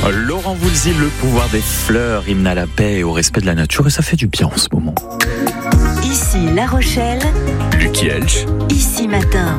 Laurent Voulzy, le pouvoir des fleurs, hymne à la paix et au respect de la nature, et ça fait du bien en ce moment. Ici La Rochelle, Lucky Elch. Ici Matin.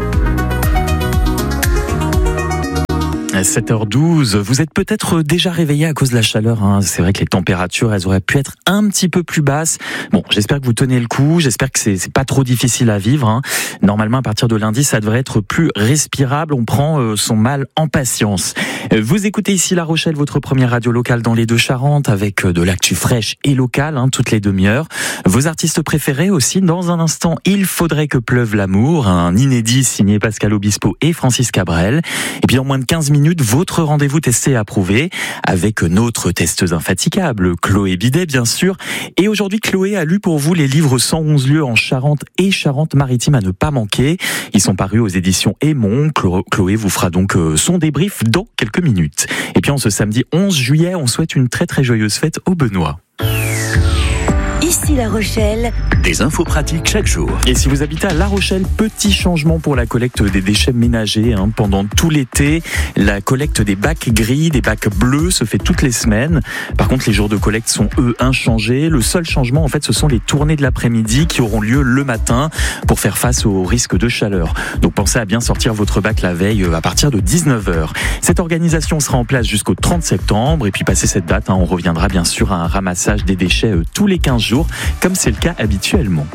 À 7h12, vous êtes peut-être déjà réveillé à cause de la chaleur. C'est vrai que les températures, elles auraient pu être un petit peu plus basses. Bon, j'espère que vous tenez le coup. J'espère que c'est pas trop difficile à vivre. Normalement, à partir de lundi, ça devrait être plus respirable. On prend son mal en patience. Vous écoutez ici La Rochelle, votre première radio locale dans les Deux-Charentes, avec de l'actu fraîche et locale, toutes les demi-heures. Vos artistes préférés aussi. Dans un instant, Il faudrait que pleuve l'amour, un inédit signé Pascal Obispo et Francis Cabrel. Et puis en moins de 15 minutes, votre rendez-vous testé et approuvé avec notre testeuse infatigable, Chloé Bidet, bien sûr. Et aujourd'hui, Chloé a lu pour vous les livres 111 lieux en Charente et Charente-Maritime à ne pas manquer. Ils sont parus aux éditions Aymon. Chloé vous fera donc son débrief dans quelques minutes. Et puis en ce samedi 11 juillet, on souhaite une très très joyeuse fête au Benoît. Ici La Rochelle, des infos pratiques chaque jour. Et si vous habitez à La Rochelle, petit changement pour la collecte des déchets ménagers. Pendant tout l'été, la collecte des bacs gris, des bacs bleus se fait toutes les semaines. Par contre, les jours de collecte sont eux inchangés. Le seul changement, en fait, ce sont les tournées de l'après-midi qui auront lieu le matin pour faire face au risque de chaleur. Donc pensez à bien sortir votre bac la veille à partir de 19h. Cette organisation sera en place jusqu'au 30 septembre. Et puis passé cette date, on reviendra bien sûr à un ramassage des déchets tous les 15 jours, comme c'est le cas habituellement.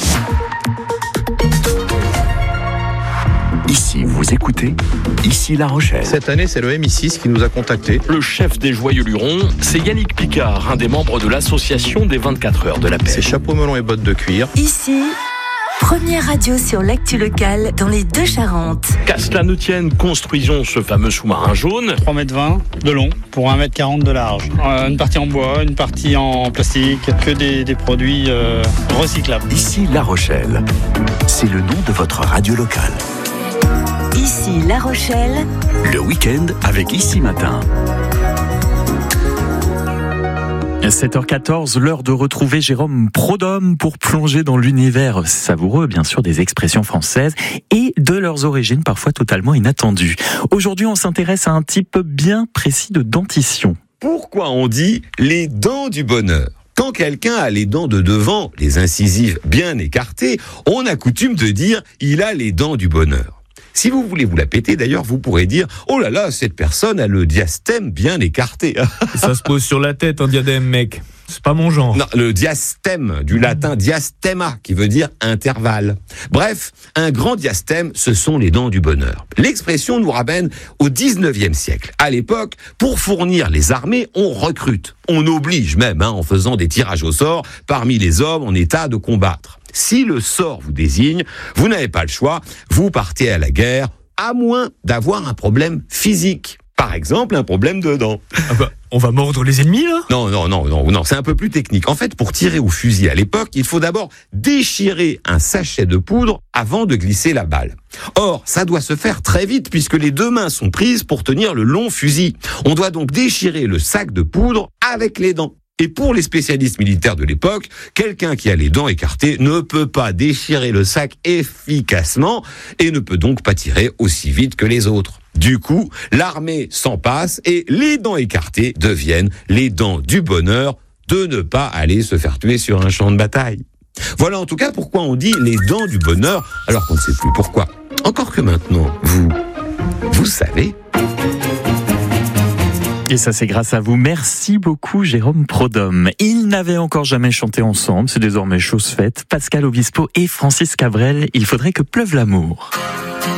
Ici, vous écoutez Ici La Rochelle. Cette année, c'est le MI6 qui nous a contactés. Le chef des Joyeux Lurons, c'est Yannick Picard, un des membres de l'association des 24 heures de la paix. C'est chapeau melon et bottes de cuir. ici, première radio sur l'actu locale dans les Deux-Charentes. Qu'à cela ne tienne, construisons ce fameux sous-marin jaune. 3,20 m de long pour 1,40 m de large. Une partie en bois, une partie en plastique, que des produits recyclables. Ici La Rochelle, c'est le nom de votre radio locale. Ici La Rochelle, Le week-end avec Ici Matin. 7h14, l'heure de retrouver Jérôme Prodhomme pour plonger dans l'univers savoureux, bien sûr, des expressions françaises et de leurs origines parfois totalement inattendues. Aujourd'hui, on s'intéresse à un type bien précis de dentition. Pourquoi on dit les dents du bonheur ? Quand quelqu'un a les dents de devant, les incisives bien écartées, on a coutume de dire « il a les dents du bonheur ». Si vous voulez vous la péter, d'ailleurs, vous pourrez dire « oh là là, cette personne a le diastème bien écarté ». Ça se pose sur la tête, un diadème, mec. C'est pas mon genre. Non, le diastème, du latin diastema, qui veut dire intervalle. Bref, un grand diastème, ce sont les dents du bonheur. L'expression nous ramène au 19e siècle. À l'époque, pour fournir les armées, on recrute. On oblige même, en faisant des tirages au sort parmi les hommes en état de combattre. Si le sort vous désigne, vous n'avez pas le choix, vous partez à la guerre, à moins d'avoir un problème physique. Par exemple, un problème de dents. On va mordre les ennemis, là ? Non, c'est un peu plus technique. En fait, pour tirer au fusil à l'époque, il faut d'abord déchirer un sachet de poudre avant de glisser la balle. Or, ça doit se faire très vite puisque les deux mains sont prises pour tenir le long fusil. On doit donc déchirer le sac de poudre avec les dents. Et pour les spécialistes militaires de l'époque, quelqu'un qui a les dents écartées ne peut pas déchirer le sac efficacement et ne peut donc pas tirer aussi vite que les autres. Du coup, l'armée s'en passe et les dents écartées deviennent les dents du bonheur de ne pas aller se faire tuer sur un champ de bataille. Voilà en tout cas pourquoi on dit les dents du bonheur alors qu'on ne sait plus pourquoi. Encore que maintenant, vous savez. Et ça, c'est grâce à vous. Merci beaucoup, Jérôme Prodhomme. Ils n'avaient encore jamais chanté ensemble. C'est désormais chose faite. Pascal Obispo et Francis Cabrel. Il faudrait que pleuve l'amour.